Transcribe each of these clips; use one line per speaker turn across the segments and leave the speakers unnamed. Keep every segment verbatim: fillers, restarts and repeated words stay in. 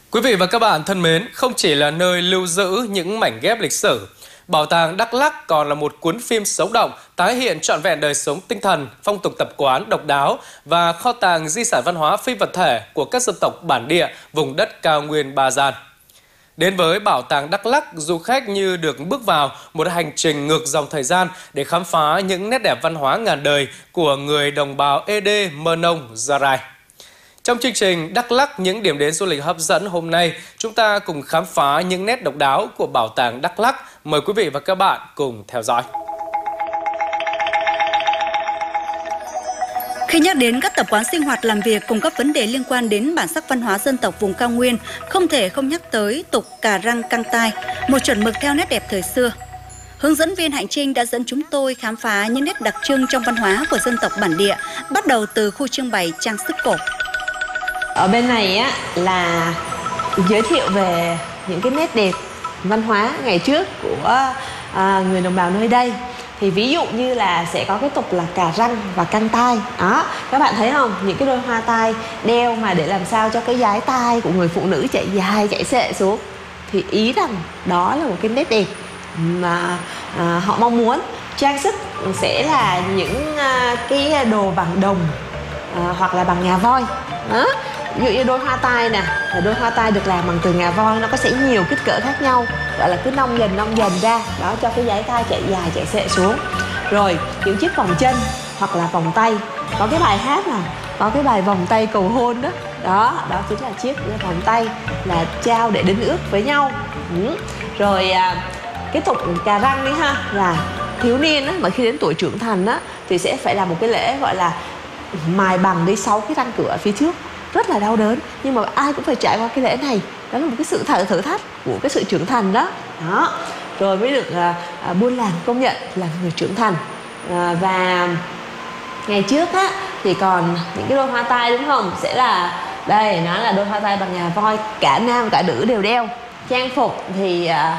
Quý vị và các bạn thân mến, không chỉ là nơi lưu giữ những mảnh ghép lịch sử, Bảo tàng Đắk Lắk còn là một cuốn phim sống động, tái hiện trọn vẹn đời sống tinh thần, phong tục tập quán độc đáo và kho tàng di sản văn hóa phi vật thể của các dân tộc bản địa vùng đất cao nguyên Ba Gian. Đến với Bảo tàng Đắk Lắk, du khách như được bước vào một hành trình ngược dòng thời gian để khám phá những nét đẹp văn hóa ngàn đời của người đồng bào Ê Đê, Mơ Nông, Gia Rai. Trong chương trình Đắk Lắk, những điểm đến du lịch hấp dẫn hôm nay, chúng ta cùng khám phá những nét độc đáo của Bảo tàng Đắk Lắk. Mời quý vị và các bạn cùng theo dõi.
Khi nhắc đến các tập quán sinh hoạt làm việc cùng các vấn đề liên quan đến bản sắc văn hóa dân tộc vùng cao nguyên, không thể không nhắc tới tục cà răng căng tai, một chuẩn mực theo nét đẹp thời xưa. Hướng dẫn viên Hạnh Trinh đã dẫn chúng tôi khám phá những nét đặc trưng trong văn hóa của dân tộc bản địa, bắt đầu từ khu trưng bày trang sức cổ.
Ở bên này á là giới thiệu về những cái nét đẹp văn hóa ngày trước của à, người đồng bào nơi đây. Thì ví dụ như là sẽ có cái tục là cà răng và căng tai. Đó, các bạn thấy không? Những cái đôi hoa tai đeo mà để làm sao cho cái dái tai của người phụ nữ chạy dài, chạy xệ xuống. Thì ý rằng đó là một cái nét đẹp mà à, họ mong muốn. Trang sức sẽ là những à, cái đồ bằng đồng à, hoặc là bằng ngà voi. Đó. Ví dụ như đôi hoa tai nè, đôi hoa tai được làm bằng từ ngà voi, nó có sẽ nhiều kích cỡ khác nhau, gọi là cứ nong dần nong dần ra, đó, cho cái dái tai chạy dài chạy xệ xuống. Rồi những chiếc vòng chân hoặc là vòng tay, có cái bài hát là có cái bài vòng tay cầu hôn đó, đó, đó chính là chiếc vòng tay là trao để đính ước với nhau. Ừ. Rồi cái tục cà răng đấy ha, là thiếu niên á, mà khi đến tuổi trưởng thành á thì sẽ phải làm một cái lễ gọi là mài bằng đi sáu cái răng cửa ở phía trước, rất là đau đớn, nhưng mà ai cũng phải trải qua cái lễ này. Đó là một cái sự thử thử thách của cái sự trưởng thành đó. Đó. Rồi mới được à, à, buôn làng công nhận là người trưởng thành. À, và ngày trước á thì còn những cái đôi hoa tai, đúng không? Sẽ là đây, nó là đôi hoa tai bằng ngà voi, cả nam cả nữ đều đeo. Trang phục thì à,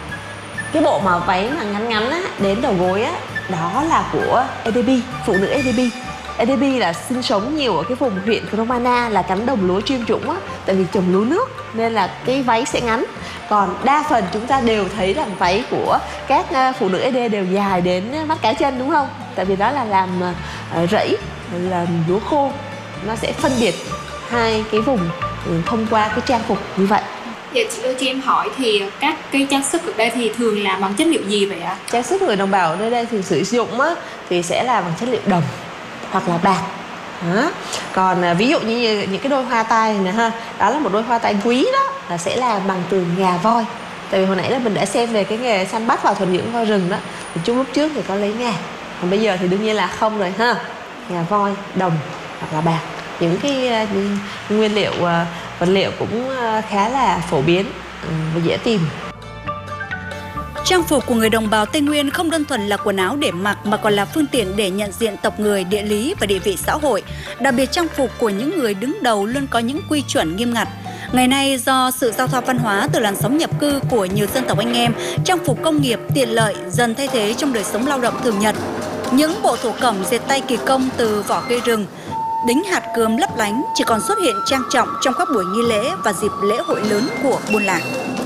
cái bộ mà váy mà ngắn ngắn á, đến đầu gối á, đó là của Ê Đê Bi, phụ nữ Ê Đê Bi. Ê Đê Bi là sinh sống nhiều ở cái vùng huyện Cromana, là cánh đồng lúa chuyên chủng á, tại vì trồng lúa nước nên là cái váy sẽ ngắn. Còn đa phần chúng ta đều thấy rằng váy của các phụ nữ Ê Đê đều dài đến mắt cá chân, đúng không? Tại vì đó là làm rẫy, làm lúa khô, nó sẽ phân biệt hai cái vùng thông qua cái trang phục như vậy.
Dạ chị ơi, cho em hỏi thì các cái trang sức ở đây thì thường làm bằng chất liệu gì vậy ạ?
Trang sức người đồng bào ở nơi đây thì sử dụng á, thì sẽ là bằng chất liệu đồng hoặc là bạc. Đó. Còn à, ví dụ như những cái đôi hoa tai này ha, đó là một đôi hoa tai quý đó, là sẽ làm bằng từ ngà voi. Tại vì hồi nãy là mình đã xem về cái nghề săn bắt và thuần dưỡng voi rừng đó, thì chung lúc trước thì có lấy ngà, còn bây giờ thì đương nhiên là không rồi ha. Ngà voi, đồng hoặc là bạc, những cái uh, nguyên liệu uh, vật liệu cũng uh, khá là phổ biến uh, và dễ tìm.
Trang phục của người đồng bào Tây Nguyên không đơn thuần là quần áo để mặc mà còn là phương tiện để nhận diện tộc người, địa lý và địa vị xã hội. Đặc biệt trang phục của những người đứng đầu luôn có những quy chuẩn nghiêm ngặt. Ngày nay do sự giao thoa văn hóa từ làn sóng nhập cư của nhiều dân tộc anh em, trang phục công nghiệp tiện lợi dần thay thế trong đời sống lao động thường nhật. Những bộ thổ cẩm dệt tay kỳ công từ vỏ cây rừng, đính hạt cườm lấp lánh chỉ còn xuất hiện trang trọng trong các buổi nghi lễ và dịp lễ hội lớn của buôn làng.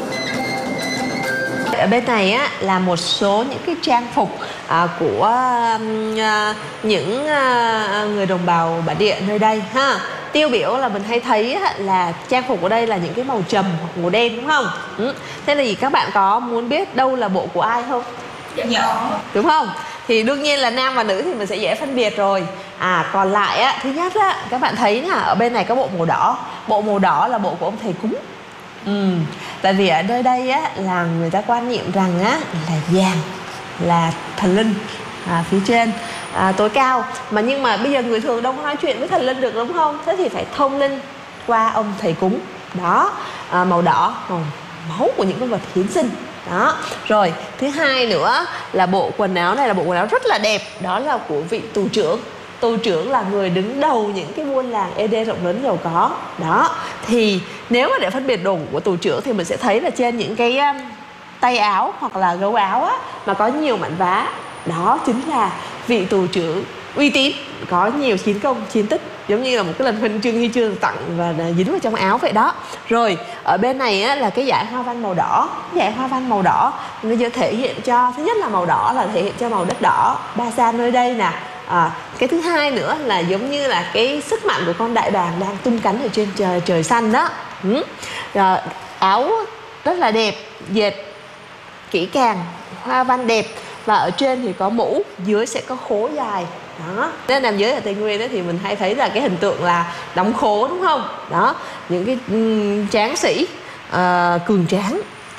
Ở bên này á, là một số những cái trang phục à, của à, những à, người đồng bào bản địa nơi đây ha. Tiêu biểu là mình hay thấy á, là trang phục ở đây là những cái màu trầm hoặc màu đen, đúng không? Ừ. Thế là gì, các bạn có muốn biết đâu là bộ của ai không?
Dạ.
Đúng không? Thì đương nhiên là nam và nữ thì mình sẽ dễ phân biệt rồi. À còn lại á, thứ nhất á, các bạn thấy là ở bên này có bộ màu đỏ. Bộ màu đỏ là bộ của ông thầy cúng. Ừ. Tại vì ở nơi đây á, là người ta quan niệm rằng á, là vàng là thần linh à, phía trên à, tối cao. Mà nhưng mà bây giờ người thường đâu có nói chuyện với thần linh được, đúng không? Thế thì phải thông linh qua ông thầy cúng. Đó, à, màu đỏ, màu máu của những con vật hiến sinh. Đó. Rồi thứ hai nữa là bộ quần áo này là bộ quần áo rất là đẹp. Đó là của vị tù trưởng. Tù trưởng là người đứng đầu những cái buôn làng Ê Đê rộng lớn giàu có. Đó. Thì nếu mà để phân biệt đồ của tù trưởng thì mình sẽ thấy là trên những cái um, tay áo hoặc là gấu áo á, mà có nhiều mảnh vá, đó chính là vị tù trưởng uy tín, có nhiều chiến công, chiến tích, giống như là một cái lần huân chương huy chương tặng và dính vào trong áo vậy đó. Rồi ở bên này á, là cái dải hoa văn màu đỏ. Dải hoa văn màu đỏ nó sẽ thể hiện cho, thứ nhất là màu đỏ là thể hiện cho màu đất đỏ Ba Sa nơi đây nè. À, cái thứ hai nữa là giống như là cái sức mạnh của con đại bàng đang tung cánh ở trên trời, trời xanh đó. Ừ. Rồi, áo rất là đẹp, dệt kỹ càng, hoa văn đẹp, và ở trên thì có mũ, dưới sẽ có khố dài đó. Nên nam giới ở Tây Nguyên đó thì mình hay thấy là cái hình tượng là đóng khố, đúng không? Đó, những cái um, tráng sĩ uh, cường tráng.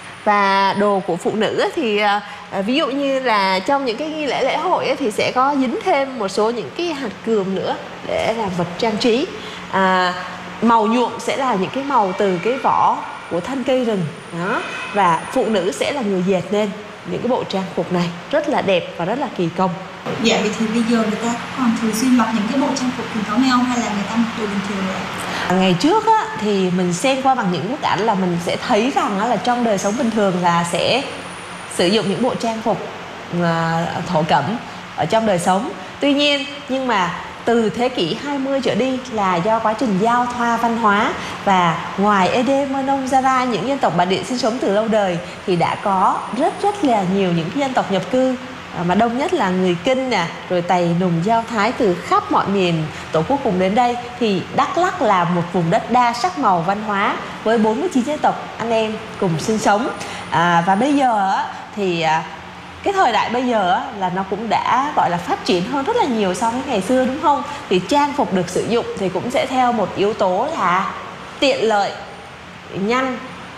Và đồ của phụ nữ thì uh, ví dụ như là trong những cái nghi lễ lễ hội ấy, thì sẽ có dính thêm một số những cái hạt cườm nữa để làm vật trang trí. À, màu nhuộm sẽ là những cái màu từ cái vỏ của thân cây rừng đó, và phụ nữ sẽ là người dệt nên những cái bộ trang phục này rất là đẹp và rất là kỳ công.
Dạ, vậy thì bây giờ người ta còn thường xuyên mặc những cái bộ trang phục truyền thống hay không, hay là người ta mặc đồ bình thường rồi?
Ngày trước á, thì mình xem qua bằng những bức ảnh là mình sẽ thấy rằng á, là trong đời sống bình thường là sẽ sử dụng những bộ trang phục uh, thổ cẩm ở trong đời sống. Tuy nhiên, nhưng mà từ thế kỷ hai mươi trở đi là do quá trình giao thoa văn hóa, và ngoài Ede, Mơ Nông, Zara, những dân tộc bản địa sinh sống từ lâu đời, thì đã có rất rất là nhiều những cái dân tộc nhập cư, mà đông nhất là người Kinh nè, rồi Tày, Nùng, Dao, Thái từ khắp mọi miền Tổ quốc cùng đến đây. Thì Đắk Lắk là một vùng đất đa sắc màu văn hóa với bốn mươi chín dân tộc anh em cùng sinh sống. À, và bây giờ thì cái thời đại bây giờ là nó cũng đã gọi là phát triển hơn rất là nhiều so với ngày xưa, đúng không? Thì trang phục được sử dụng thì cũng sẽ theo một yếu tố là tiện lợi, nhanh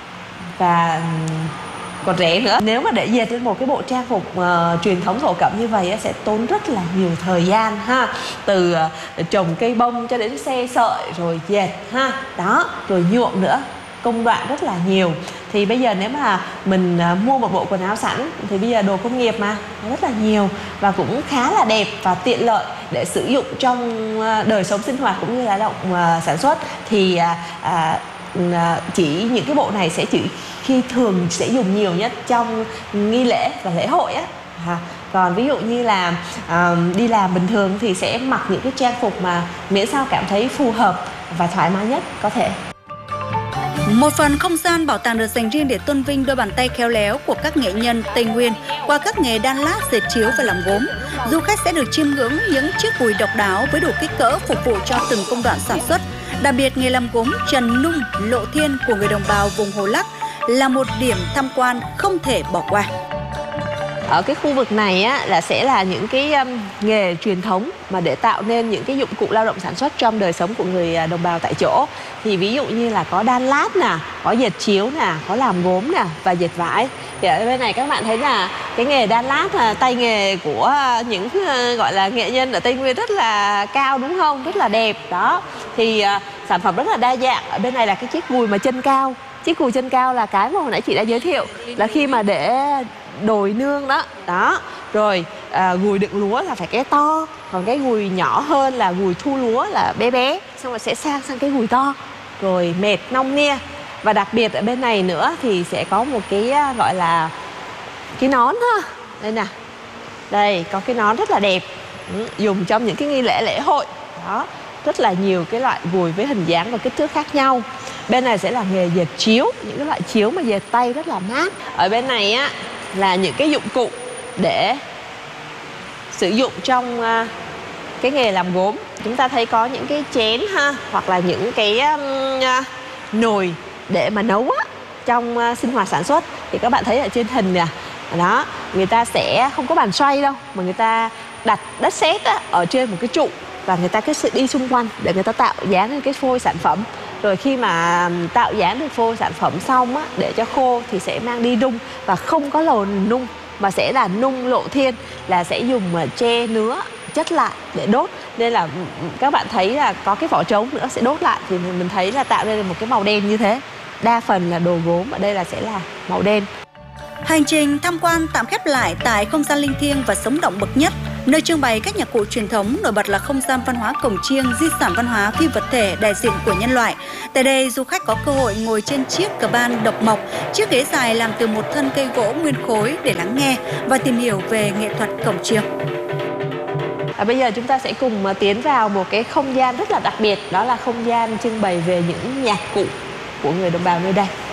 và còn rẻ nữa. Nếu mà để dệt lên một cái bộ trang phục uh, truyền thống thổ cẩm như vậy sẽ tốn rất là nhiều thời gian ha, từ uh, trồng cây bông cho đến xe sợi rồi dệt ha, đó, rồi nhuộm nữa, công đoạn rất là nhiều. Thì bây giờ nếu mà mình uh, mua một bộ quần áo sẵn thì bây giờ đồ công nghiệp mà rất là nhiều và cũng khá là đẹp và tiện lợi để sử dụng trong uh, đời sống sinh hoạt cũng như là lao động uh, sản xuất. Thì uh, uh, chỉ những cái bộ này sẽ chỉ khi thường sẽ dùng nhiều nhất trong nghi lễ và lễ hội á. À, còn ví dụ như là uh, đi làm bình thường thì sẽ mặc những cái trang phục mà miễn sao cảm thấy phù hợp và thoải mái nhất có thể.
Một phần không gian bảo tàng được dành riêng để tôn vinh đôi bàn tay khéo léo của các nghệ nhân Tây Nguyên qua các nghề đan lát, dệt chiếu và làm gốm. Du khách sẽ được chiêm ngưỡng những chiếc gùi độc đáo với đủ kích cỡ phục vụ cho từng công đoạn sản xuất. Đặc biệt, nghề làm gốm Trần Nung, Lộ Thiên của người đồng bào vùng Hồ Lắc là một điểm tham quan không thể bỏ qua.
Ở cái khu vực này á, là sẽ là những cái um, nghề truyền thống mà để tạo nên những cái dụng cụ lao động sản xuất trong đời sống của người đồng bào tại chỗ. Thì ví dụ như là có đan lát nè, có dệt chiếu nè, có làm gốm nè và dệt vải. Thì ở bên này các bạn thấy là cái nghề đan lát là tay nghề của những uh, gọi là nghệ nhân ở Tây Nguyên rất là cao, đúng không? Rất là đẹp đó. Thì uh, sản phẩm rất là đa dạng. Ở bên này là cái chiếc gùi mà chân cao. Chiếc gùi chân cao là cái mà hồi nãy chị đã giới thiệu, là khi mà để đồi nương đó. Đó. Rồi à, gùi đựng lúa là phải cái to, còn cái gùi nhỏ hơn là gùi thu lúa là bé bé, xong rồi sẽ sang sang cái gùi to, rồi mệt nong nia. Và đặc biệt ở bên này nữa thì sẽ có một cái gọi là cái nón ha. Đây nè. Đây, có cái nón rất là đẹp, ừ, dùng trong những cái nghi lễ lễ hội. Đó, rất là nhiều cái loại gùi với hình dáng và kích thước khác nhau. Bên này sẽ là nghề dệt chiếu, những cái loại chiếu mà dệt tay rất là mát. Ở bên này á là những cái dụng cụ để sử dụng trong uh, cái nghề làm gốm. Chúng ta thấy có những cái chén ha, hoặc là những cái um, uh, nồi để mà nấu á, trong uh, sinh hoạt sản xuất. Thì các bạn thấy ở trên hình nè, đó, người ta sẽ không có bàn xoay đâu, mà người ta đặt đất sét á, ở trên một cái trụ, và người ta cứ sự đi xung quanh để người ta tạo dáng lên cái phôi sản phẩm. Rồi khi mà tạo dáng được phôi sản phẩm xong á, để cho khô thì sẽ mang đi nung, và không có lò nung mà sẽ là nung lộ thiên, là sẽ dùng tre nứa chất lại để đốt. Nên là các bạn thấy là có cái vỏ trống nữa sẽ đốt lại, thì mình thấy là tạo nên một cái màu đen như thế. Đa phần là đồ gốm ở đây là sẽ là màu đen.
Hành trình tham quan tạm khép lại tại không gian linh thiêng và sống động bậc nhất, nơi trưng bày các nhạc cụ truyền thống. Nổi bật là không gian văn hóa cổng chiêng, di sản văn hóa phi vật thể đại diện của nhân loại. Tại đây, du khách có cơ hội ngồi trên chiếc cờ ban độc mộc, chiếc ghế dài làm từ một thân cây gỗ nguyên khối để lắng nghe và tìm hiểu về nghệ thuật cổng chiêng.
À, bây giờ chúng ta sẽ cùng tiến vào một cái không gian rất là đặc biệt, đó là không gian trưng bày về những nhạc cụ của người đồng bào nơi đây.